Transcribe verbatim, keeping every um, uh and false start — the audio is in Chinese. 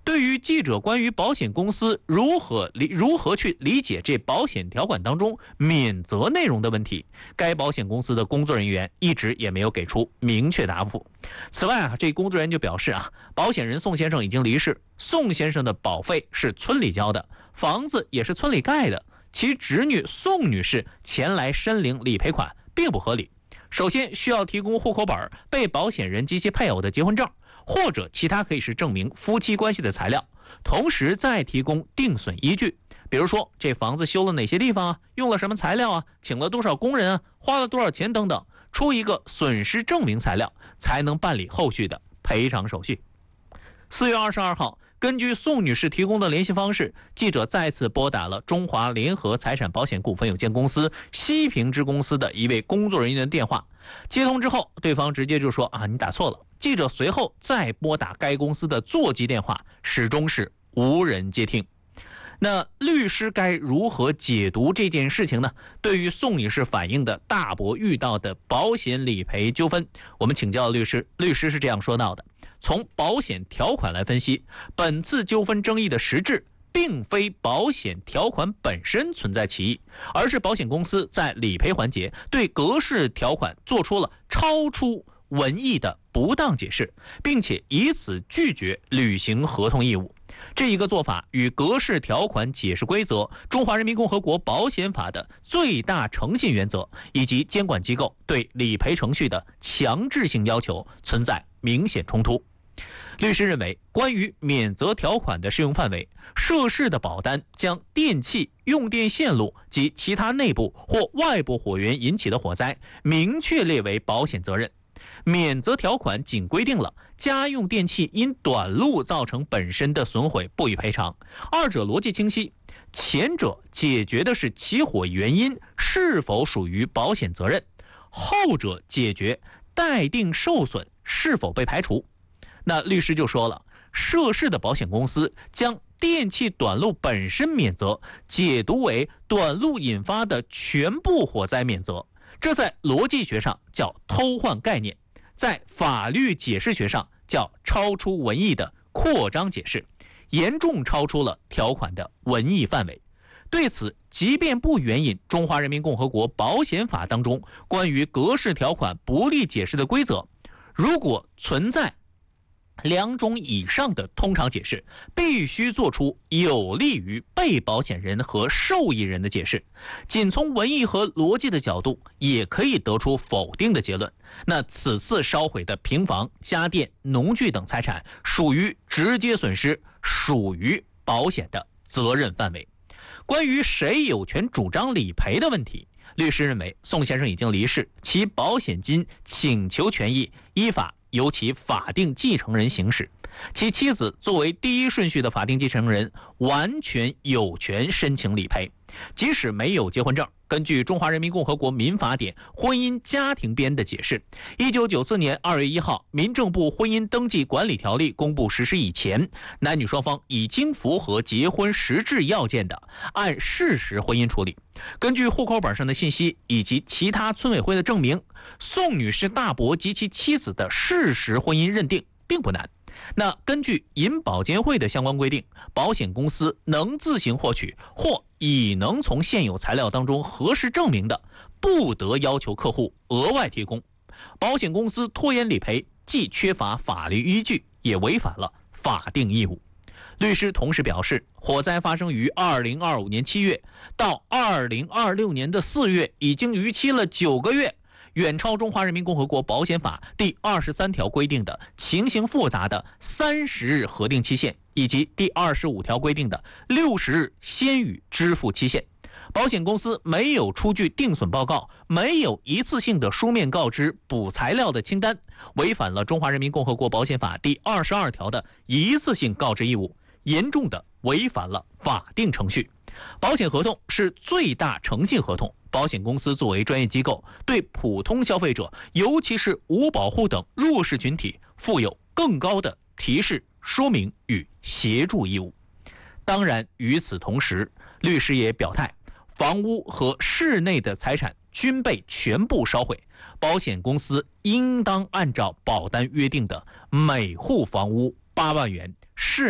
对于记者关于保险公司如何理如何去理解这保险条款当中免责内容的问题，该保险公司的工作人员一直也没有给出明确答复。此外啊，这工作人员就表示啊，保险人宋先生已经离世，宋先生的保费是村里交的，房子也是村里盖的，其侄女宋女士前来申领理赔款并不合理。首先需要提供户口本、被保险人及其配偶的结婚证，或者其他可以是证明夫妻关系的材料，同时再提供定损依据，比如说这房子修了哪些地方啊，用了什么材料啊，请了多少工人啊，花了多少钱等等，出一个损失证明材料，才能办理后续的赔偿手续。四月二十二号，根据宋女士提供的联系方式，记者再次拨打了中华联合财产保险股份有限公司西平支公司的一位工作人员的电话。接通之后，对方直接就说啊，你打错了。记者随后再拨打该公司的座机电话，始终是无人接听。那律师该如何解读这件事情呢？对于宋女士反映的大伯遇到的保险理赔纠纷，我们请教律师，律师是这样说到的：从保险条款来分析，本次纠纷争议的实质并非保险条款本身存在歧义，而是保险公司在理赔环节对格式条款做出了超出文义的不当解释，并且以此拒绝履行合同义务。这一个做法与格式条款解释规则、中华人民共和国保险法的最大诚信原则以及监管机构对理赔程序的强制性要求存在明显冲突。律师认为，关于免责条款的适用范围，涉事的保单将电器、用电线路及其他内部或外部火源引起的火灾明确列为保险责任。免责条款仅规定了家用电器因短路造成本身的损毁不予赔偿，二者逻辑清晰。前者解决的是起火原因是否属于保险责任，后者解决待定受损是否被排除。那律师就说了，涉事的保险公司将电器短路本身免责解读为短路引发的全部火灾免责，这在逻辑学上叫偷换概念，在法律解释学上叫超出文义的扩张解释，严重超出了条款的文义范围。对此，即便不援引中华人民共和国保险法当中关于格式条款不利解释的规则，如果存在两种以上的通常解释，必须做出有利于被保险人和受益人的解释。仅从文义和逻辑的角度，也可以得出否定的结论。那此次烧毁的平房、家电、农具等财产属于直接损失，属于保险的责任范围。关于谁有权主张理赔的问题，律师认为宋先生已经离世，其保险金请求权益依法由其法定继承人行使，其妻子作为第一顺序的法定继承人，完全有权申请理赔。即使没有结婚证，根据中华人民共和国民法典婚姻家庭编的解释，一九九四年二月一号，民政部婚姻登记管理条例公布实施以前，男女双方已经符合结婚实质要件的，按事实婚姻处理。根据户口本上的信息以及其他村委会的证明，宋女士大伯及其妻子的事实婚姻认定并不难。那根据银保监会的相关规定，保险公司能自行获取或已能从现有材料当中核实证明的，不得要求客户额外提供。保险公司拖延理赔，既缺乏法律依据，也违反了法定义务。律师同时表示，火灾发生于二零二五年七月，到二零二六年的四月，已经逾期了九个月，远超中华人民共和国保险法第二十三条规定的情形复杂的三十日核定期限，以及第二十五条规定的六十日先予支付期限。保险公司没有出具定损报告，没有一次性的书面告知补材料的清单，违反了中华人民共和国保险法第二十二条的一次性告知义务，严重的违反了法定程序。保险合同是最大诚信合同，保险公司作为专业机构，对普通消费者，尤其是无保户等弱势群体，负有更高的提示、说明与协助义务。当然，与此同时，律师也表态，房屋和室内的财产均被全部烧毁，保险公司应当按照保单约定的每户房屋八万元，室